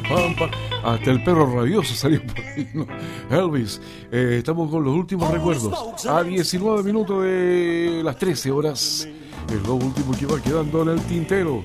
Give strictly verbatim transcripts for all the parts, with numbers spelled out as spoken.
pam, pam. Hasta el perro rabioso salió por ahí, ¿no? Elvis, eh, estamos con los últimos recuerdos. A diecinueve minutos de las trece horas. Es lo último que va quedando en el tintero.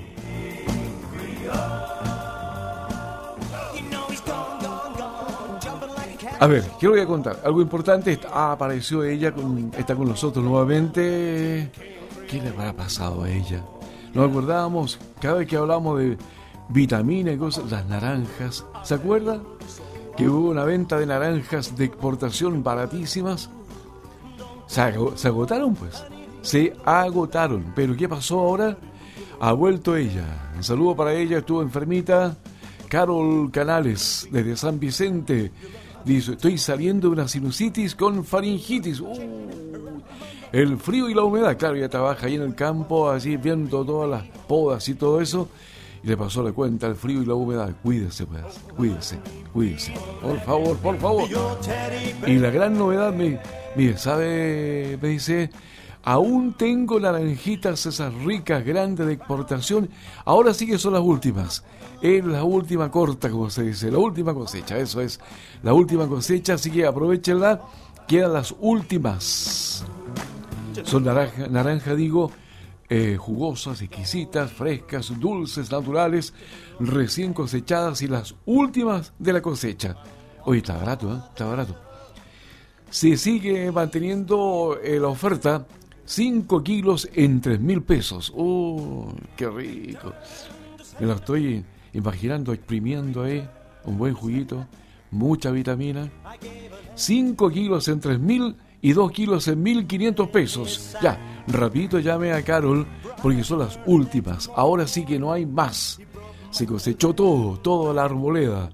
A ver, ¿qué le voy a contar? Algo importante, ah, apareció ella, con, está con nosotros nuevamente. ¿Qué le habrá pasado a ella? Nos acordábamos, cada vez que hablábamos de vitaminas y cosas, las naranjas. ¿Se acuerda? Que hubo una venta de naranjas de exportación baratísimas. Se, ag- se agotaron, pues. Se agotaron. Pero ¿qué pasó ahora? Ha vuelto ella. Un saludo para ella, estuvo enfermita. Carol Canales, desde San Vicente. Dice, estoy saliendo de una sinusitis con faringitis. Uh, el frío y la humedad. Claro, ella trabaja ahí en el campo, así viendo todas las podas y todo eso. Y le pasó la cuenta el frío y la humedad. Cuídese, pues, cuídese, cuídese. Por favor, por favor. Y la gran novedad, me, mire, ¿sabe? Me dice, aún tengo naranjitas esas ricas, grandes de exportación. Ahora sí que son las últimas. Es la última corta, como se dice, la última cosecha, eso es, la última cosecha, así que aprovechenla, quedan las últimas. Son naranja, naranja digo, eh, jugosas, exquisitas, frescas, dulces, naturales, recién cosechadas y las últimas de la cosecha. Oye, está barato, ¿eh? Está barato. Se sigue manteniendo eh, la oferta, cinco kilos en tres mil pesos. ¡Oh, qué rico! Me lo estoy imaginando exprimiendo ahí, un buen juguito, mucha vitamina. cinco kilos en tres mil y dos kilos en mil quinientos pesos. Ya, rapidito llame a Carol, porque son las últimas. Ahora sí que no hay más. Se cosechó todo, toda la arboleda.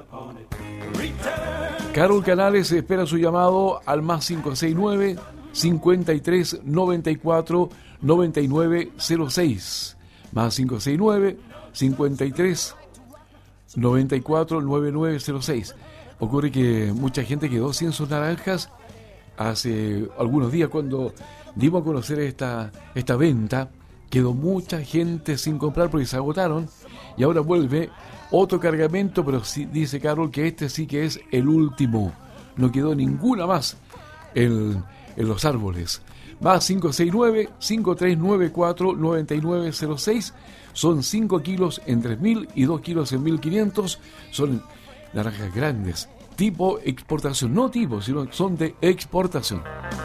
Carol Canales espera su llamado al más cinco seis nueve, cincuenta y tres, noventa y cuatro, noventa y nueve cero seis. Más cinco seis nueve, cincuenta y tres, noventa y cuatro, noventa y nueve cero seis. Ocurre que mucha gente quedó sin sus naranjas hace algunos días cuando dimos a conocer esta, esta venta. Quedó mucha gente sin comprar porque se agotaron y ahora vuelve otro cargamento, pero sí, dice Carol que este sí que es el último. No quedó ninguna más en, en los árboles. Más cinco seis nueve, cinco tres nueve cuatro, noventa y nueve cero seis. Son cinco kilos en tres mil y dos kilos en mil quinientos. Son naranjas grandes, tipo exportación. No tipo, sino son de exportación.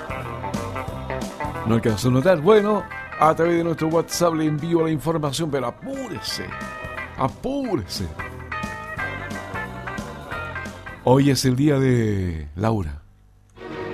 ¿No alcanzó a notar? Bueno, a través de nuestro WhatsApp le envío la información, pero apúrese, apúrese. Hoy es el día de Laura.